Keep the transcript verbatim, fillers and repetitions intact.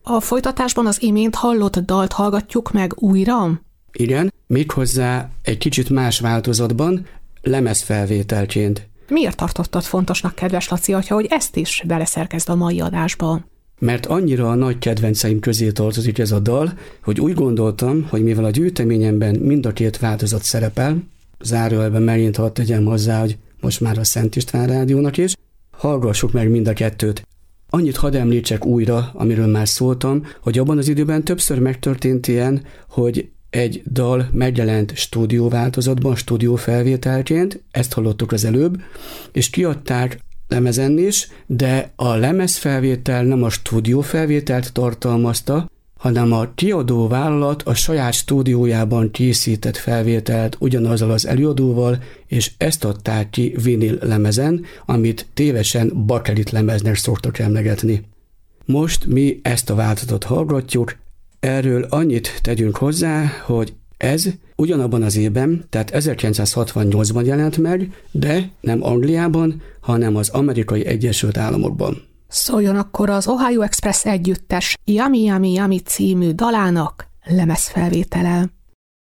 A folytatásban az imént hallott dalt hallgatjuk meg újra? Igen, méghozzá egy kicsit más változatban, lemezfelvételként. Miért tartottad fontosnak, kedves Laci atya, hogy ezt is beleszerkezd a mai adásba? Mert annyira a nagy kedvenceim közé tartozik ez a dal, hogy úgy gondoltam, hogy mivel a gyűjteményemben mind a két változat szerepel, zárójelben megint hadd tegyem hozzá, hogy most már a Szent István Rádiónak is, hallgassuk meg mind a kettőt. Annyit hadd említsek újra, amiről már szóltam, hogy abban az időben többször megtörtént ilyen, hogy egy dal megjelent stúdióváltozatban, stúdiófelvételként, ezt hallottuk az előbb, és kiadták lemezen is, de a lemezfelvétel nem a stúdiófelvételt tartalmazta, hanem a kiadó vállalat a saját stúdiójában készített felvételt ugyanazzal az előadóval, és ezt adták ki vinil lemezen, amit tévesen bakelit lemeznek szoktak emlegetni. Most mi ezt a változatot hallgatjuk, erről annyit tegyünk hozzá, hogy ez ugyanabban az évben, tehát ezerkilencszázhatvannyolcban jelent meg, de nem Angliában, hanem az Amerikai Egyesült Államokban. Szóljon akkor az Ohio Express együttes Yummy Yummy Yummy című dalának lemezfelvétele.